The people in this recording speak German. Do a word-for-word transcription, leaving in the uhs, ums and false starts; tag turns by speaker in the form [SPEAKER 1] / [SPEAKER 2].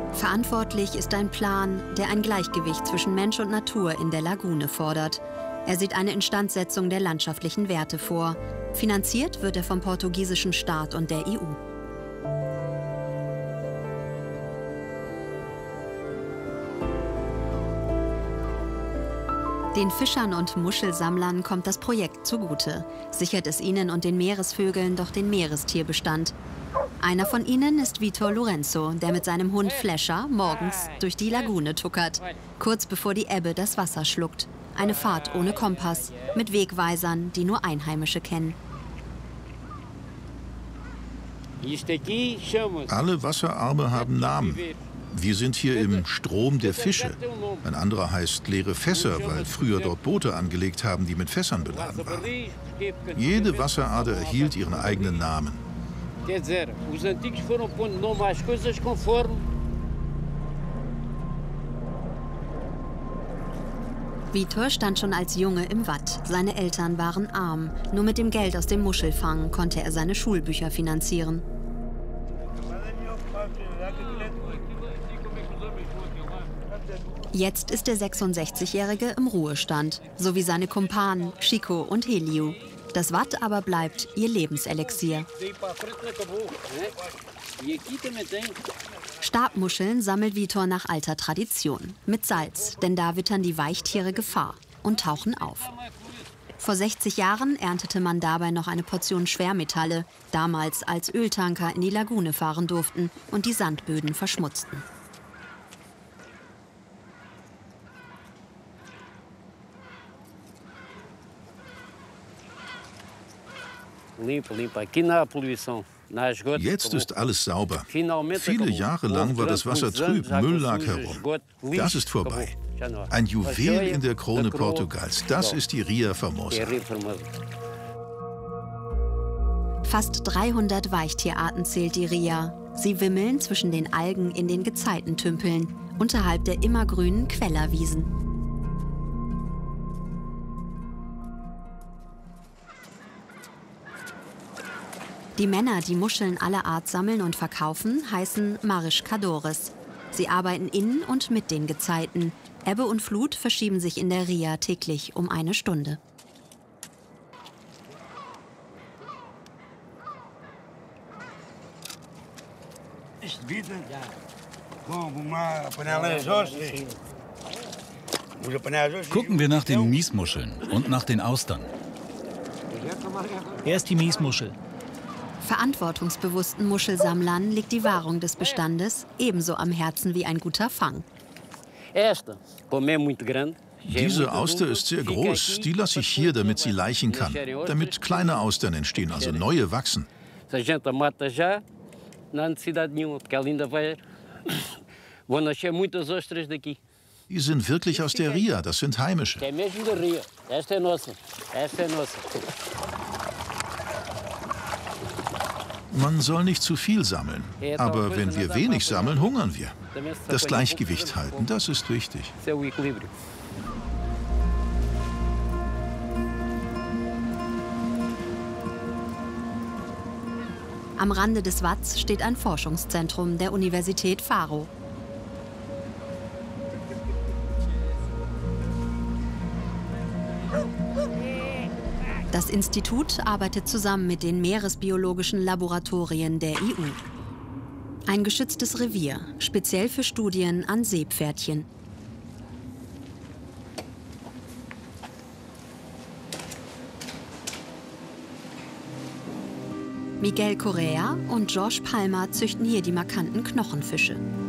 [SPEAKER 1] Verantwortlich ist ein Plan, der ein Gleichgewicht zwischen Mensch und Natur in der Lagune fordert. Er sieht eine Instandsetzung der landschaftlichen Werte vor. Finanziert wird er vom portugiesischen Staat und der E U. Den Fischern und Muschelsammlern kommt das Projekt zugute, sichert es ihnen und den Meeresvögeln doch den Meerestierbestand. Einer von ihnen ist Vitor Lourenço, der mit seinem Hund Flescher morgens durch die Lagune tuckert, kurz bevor die Ebbe das Wasser schluckt. Eine Fahrt ohne Kompass, mit Wegweisern, die nur Einheimische kennen.
[SPEAKER 2] Alle Wasserarme haben Namen. Wir sind hier im Strom der Fische. Ein anderer heißt leere Fässer, weil früher dort Boote angelegt haben, die mit Fässern beladen waren. Jede Wasserader erhielt ihren eigenen Namen.
[SPEAKER 1] Vitor stand schon als Junge im Watt. Seine Eltern waren arm. Nur mit dem Geld aus dem Muschelfang konnte er seine Schulbücher finanzieren. Jetzt ist der sechsundsechzigjährige im Ruhestand, so wie seine Kumpanen Chico und Heliu. Das Watt aber bleibt ihr Lebenselixier. Stabmuscheln sammelt Vitor nach alter Tradition. Mit Salz, denn da wittern die Weichtiere Gefahr und tauchen auf. Vor sechzig Jahren erntete man dabei noch eine Portion Schwermetalle, damals als Öltanker in die Lagune fahren durften und die Sandböden verschmutzten.
[SPEAKER 2] Jetzt ist alles sauber. Viele Jahre lang war das Wasser trüb, Müll lag herum. Das ist vorbei. Ein Juwel in der Krone Portugals. Das ist die Ria Formosa.
[SPEAKER 1] Fast dreihundert Weichtierarten zählt die Ria. Sie wimmeln zwischen den Algen in den Gezeitentümpeln, unterhalb der immergrünen Quellerwiesen. Die Männer, die Muscheln aller Art sammeln und verkaufen, heißen Mariscadores. Sie arbeiten in und mit den Gezeiten. Ebbe und Flut verschieben sich in der Ria täglich um eine Stunde.
[SPEAKER 3] Gucken wir nach den Miesmuscheln und nach den Austern.
[SPEAKER 4] Erst die Miesmuschel.
[SPEAKER 1] Verantwortungsbewussten Muschelsammlern liegt die Wahrung des Bestandes ebenso am Herzen wie ein guter Fang.
[SPEAKER 2] Diese Auster ist sehr groß. Die lasse ich hier, damit sie laichen kann. Damit kleine Austern entstehen, also neue wachsen. Die sind wirklich aus der Ria, das sind heimische. Man soll nicht zu viel sammeln. Aber wenn wir wenig sammeln, hungern wir. Das Gleichgewicht halten, das ist wichtig.
[SPEAKER 1] Am Rande des Watts steht ein Forschungszentrum der Universität Faro. Das Institut arbeitet zusammen mit den meeresbiologischen Laboratorien der E U. Ein geschütztes Revier, speziell für Studien an Seepferdchen. Miguel Correa und Jorge Palma züchten hier die markanten Knochenfische.